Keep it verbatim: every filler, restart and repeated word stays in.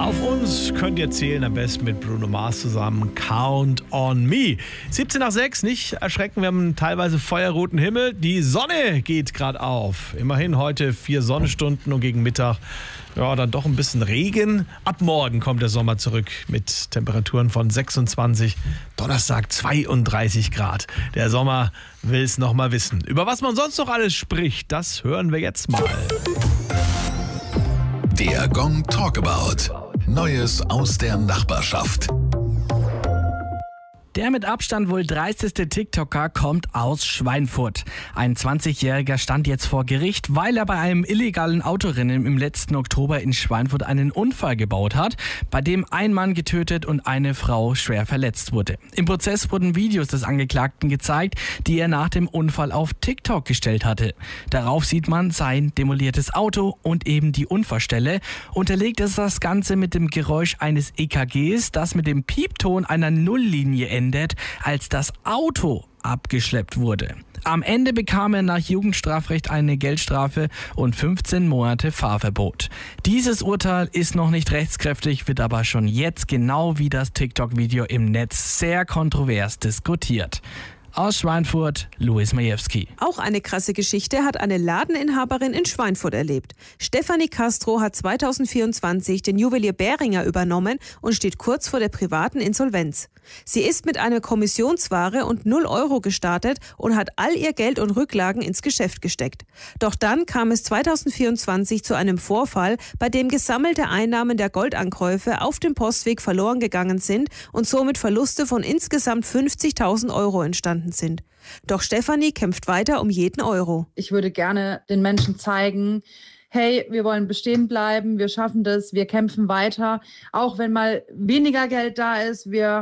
Auf uns könnt ihr zählen, am besten mit Bruno Mars zusammen. Count on me. siebzehn nach sechs, nicht erschrecken, wir haben einen teilweise feuerroten Himmel. Die Sonne geht gerade auf. Immerhin heute vier Sonnenstunden und gegen Mittag ja, dann doch ein bisschen Regen. Ab morgen kommt der Sommer zurück mit Temperaturen von sechsundzwanzig, Donnerstag zweiunddreißig Grad. Der Sommer will es noch mal wissen. Über was man sonst noch alles spricht, das hören wir jetzt mal. Der Gong Talkabout. Neues aus der Nachbarschaft. Der mit Abstand wohl dreisteste TikToker kommt aus Schweinfurt. Ein zwanzigjähriger stand jetzt vor Gericht, weil er bei einem illegalen Autorennen im letzten Oktober in Schweinfurt einen Unfall gebaut hat, bei dem ein Mann getötet und eine Frau schwer verletzt wurde. Im Prozess wurden Videos des Angeklagten gezeigt, die er nach dem Unfall auf TikTok gestellt hatte. Darauf sieht man sein demoliertes Auto und eben die Unfallstelle. Unterlegt ist das Ganze mit dem Geräusch eines E K Gs, das mit dem Piepton einer Nulllinie endet, als das Auto abgeschleppt wurde. Am Ende bekam er nach Jugendstrafrecht eine Geldstrafe und fünfzehn Monate Fahrverbot. Dieses Urteil ist noch nicht rechtskräftig, wird aber schon jetzt genau wie das TikTok-Video im Netz sehr kontrovers diskutiert. Aus Schweinfurt, Luis Majewski. Auch eine krasse Geschichte hat eine Ladeninhaberin in Schweinfurt erlebt. Stefanie Castro hat zweitausendvierundzwanzig den Juwelier Behringer übernommen und steht kurz vor der privaten Insolvenz. Sie ist mit einer Kommissionsware und null Euro gestartet und hat all ihr Geld und Rücklagen ins Geschäft gesteckt. Doch dann kam es zweitausendvierundzwanzig zu einem Vorfall, bei dem gesammelte Einnahmen der Goldankäufe auf dem Postweg verloren gegangen sind und somit Verluste von insgesamt fünfzigtausend Euro entstanden sind. Doch Stefanie kämpft weiter um jeden Euro. Ich würde gerne den Menschen zeigen, hey, wir wollen bestehen bleiben, wir schaffen das, wir kämpfen weiter, auch wenn mal weniger Geld da ist, wir